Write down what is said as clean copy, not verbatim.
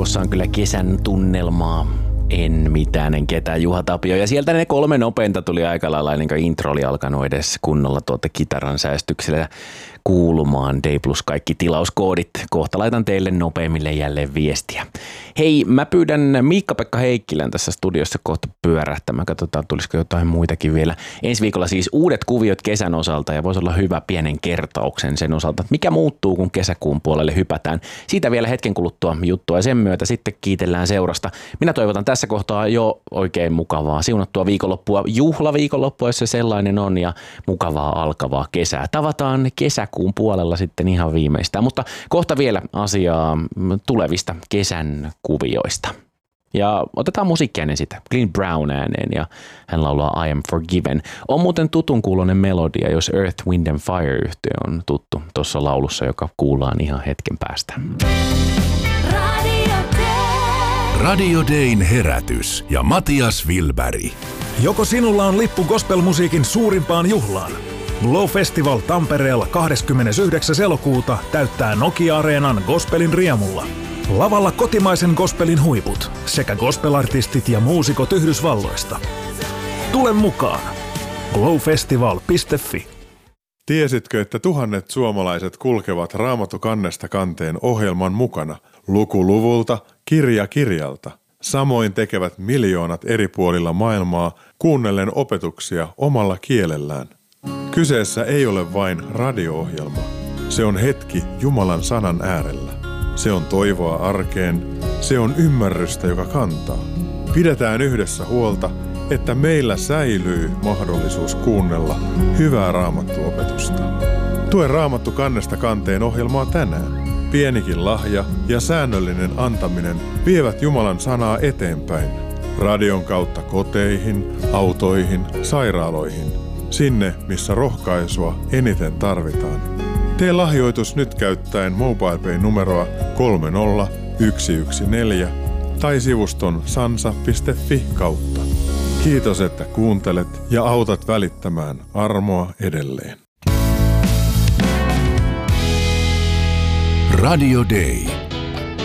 joukossa on kyllä kesän tunnelmaa. En mitään, en ketään, Juha Tapio. Ja sieltä ne 3 nopeinta tuli aika lailla, ennen kuin intro oli alkanut edes kunnolla kitaran säästyksellä kuulumaan. D+ kaikki tilauskoodit. Kohta laitan teille nopeimmille jälleen viestiä. Hei, mä pyydän Miikka-Pekka Heikkilän tässä studiossa kohta pyörähtämään. Katsotaan, tulisiko jotain muitakin vielä. Ensi viikolla siis uudet kuviot kesän osalta ja voisi olla hyvä pienen kertauksen sen osalta, että mikä muuttuu, kun kesäkuun puolelle hypätään. Siitä vielä hetken kuluttua juttua ja sen myötä sitten kiitellään seurasta. Minä toivotan tässä kohtaa jo oikein mukavaa siunattua viikonloppua, juhlaviikonloppua, jos se sellainen on, ja mukavaa alkavaa kesää. Tavataan kesäkuun puolella sitten ihan viimeistään, mutta kohta vielä asiaa tulevista kesän kuvioista. Ja otetaan musiikkia ennen sitä. Glenn Brown ääneen ja hän laulaa I Am Forgiven. On muuten tutun kuuloinen melodia, jos Earth, Wind and Fire -yhtye on tuttu tuossa laulussa, joka kuullaan ihan hetken päästä. Radio Dayn herätys ja Matias Wilberg. Joko sinulla on lippu gospelmusiikin suurimpaan juhlaan? Glow Festival Tampereella 29. elokuuta täyttää Nokia-areenan gospelin riemulla. Lavalla kotimaisen gospelin huiput sekä gospelartistit ja muusikot Yhdysvalloista. Tule mukaan! glowfestival.fi. Tiesitkö, että tuhannet suomalaiset kulkevat Raamattu kannesta kanteen ohjelman mukana, luku luvulta, kirja kirjalta? Samoin tekevät miljoonat eri puolilla maailmaa kuunnellen opetuksia omalla kielellään. Kyseessä ei ole vain radio-ohjelma. Se on hetki Jumalan sanan äärellä. Se on toivoa arkeen. Se on ymmärrystä, joka kantaa. Pidetään yhdessä huolta, että meillä säilyy mahdollisuus kuunnella hyvää raamattuopetusta. Tue Raamattu kannesta kanteen ohjelmaa tänään. Pienikin lahja ja säännöllinen antaminen vievät Jumalan sanaa eteenpäin. Radion kautta koteihin, autoihin, sairaaloihin. Sinne, missä rohkaisua eniten tarvitaan. Tee lahjoitus nyt käyttäen MobilePay-numeroa 30114 tai sivuston sansa.fi kautta. Kiitos, että kuuntelet ja autat välittämään armoa edelleen. Radio Day.